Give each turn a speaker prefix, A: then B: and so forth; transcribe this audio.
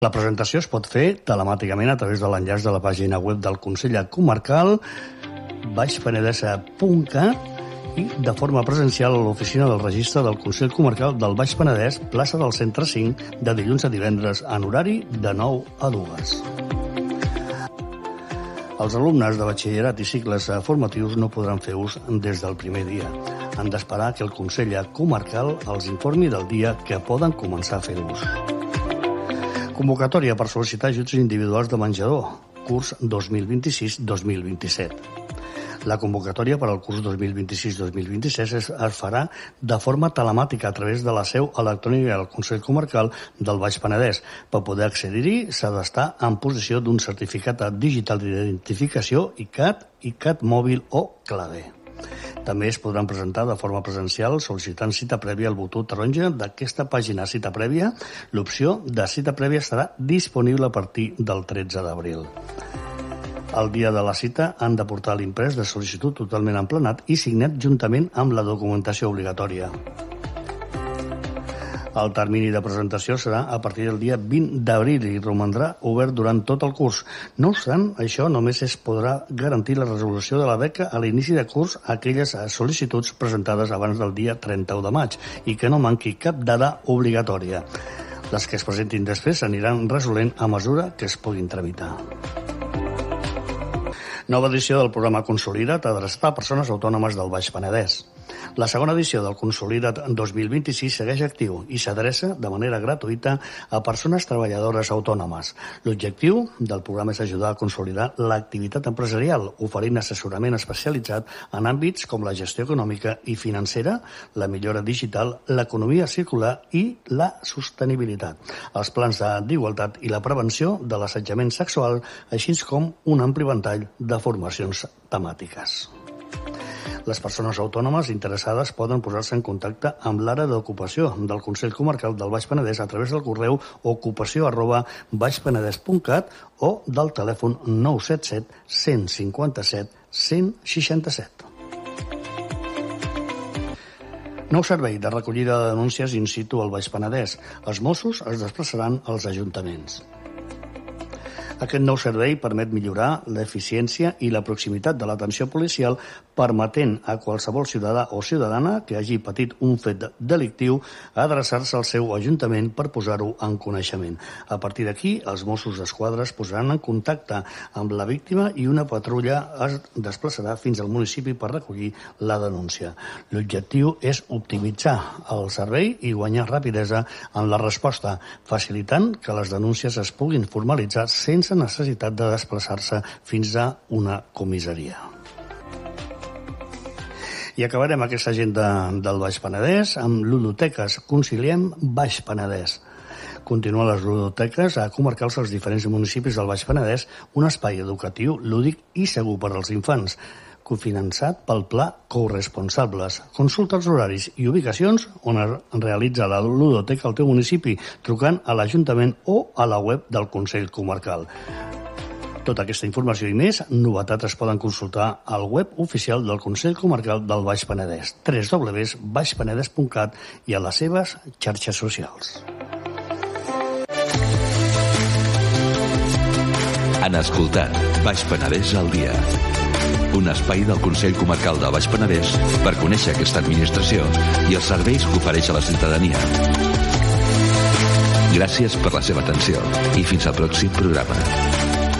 A: La presentació es pot fer telemàticament a través de l'enllaç de la pàgina web del Consell Comarcal baixpenedesa.cat i de forma presencial a l'oficina del registre del Consell Comarcal del Baix Penedès, plaça del Centre 5, de dilluns a divendres, en horari de 9 a 2. Els alumnes de batxillerat i cicles formatius no podran fer ús des del primer dia. Han d'esperar que el Consell Comarcal els informi del dia que poden començar a fer ús. Convocatòria per sol·licitar ajuts individuals de menjador, curs 2026-2027. La convocatòria per al curs 2026-2027 es farà de forma telemàtica a través de la seu electrònica del Consell Comarcal del Baix Penedès. Per poder accedir-hi s'ha d'estar en possessió d'un certificat digital d'identificació ICAT, ICAT mòbil o clave. També es podran presentar de forma presencial sol·licitant cita prèvia al botó taronja d'aquesta pàgina cita prèvia. L'opció de cita prèvia estarà disponible a partir del 13 d'abril. El dia de la cita han de portar l'imprès de sol·licitud totalment emplenat i signat juntament amb la documentació obligatòria. El termini de presentació serà a partir del dia 20 d'abril i romandrà obert durant tot el curs. No obstant, això només es podrà garantir la resolució de la beca a l'inici de curs a aquelles sol·licituds presentades abans del dia 31 de maig i que no manqui cap dada obligatòria. Les que es presentin després s'aniran resolent a mesura que es puguin tramitar. Nova edició del programa Consolida't adreçat a persones autònomes del Baix Penedès. La segona edició del Consolida't 2026 segueix actiu i s'adreça de manera gratuïta a persones treballadores autònomes. L'objectiu del programa és ajudar a consolidar l'activitat empresarial, oferint assessorament especialitzat en àmbits com la gestió econòmica i financera, la millora digital, l'economia circular i la sostenibilitat, els plans d'igualtat i la prevenció de l'assetjament sexual, així com un ampli ventall de formacions temàtiques. Les persones autònomes interessades poden posar-se en contacte amb l'àrea d'ocupació del Consell Comarcal del Baix Penedès a través del correu ocupació@baixpenedès.cat o del telèfon 977 157 167. Nou servei de recollida de denúncies in situ al Baix Penedès. Els Mossos es desplaçaran als ajuntaments. Aquest nou servei permet millorar l'eficiència i la proximitat de l'atenció policial, permetent a qualsevol ciutadà o ciutadana que hagi patit un fet delictiu adreçar-se al seu ajuntament per posar-ho en coneixement. A partir d'aquí, els Mossos d'Esquadra es posaran en contacte amb la víctima i una patrulla es desplaçarà fins al municipi per recollir la denúncia. L'objectiu és optimitzar el servei i guanyar rapidesa en la resposta, facilitant que les denúncies es puguin formalitzar sense necessitat de desplaçar-se fins a una comissaria. I acabarem aquesta agenda del Baix Penedès amb ludoteques. Conciliem Baix Penedès. Continuen les ludoteques comarcals als diferents municipis del Baix Penedès, un espai educatiu, lúdic i segur per als infants, cofinançat pel Pla Corresponsables. Consulta els horaris i ubicacions on es realitza la ludoteca al teu municipi, trucant a l'Ajuntament o a la web del Consell Comarcal. Tota aquesta informació i més novetats es poden consultar al web oficial del Consell Comarcal del Baix Penedès, www.baixpenedès.cat i a les seves xarxes socials.
B: Han escoltat Baix Penedès al dia, un espai del Consell Comarcal del Baix Penedès per conèixer aquesta administració i els serveis que ofereix a la ciutadania. Gràcies per la seva atenció i fins al pròxim programa.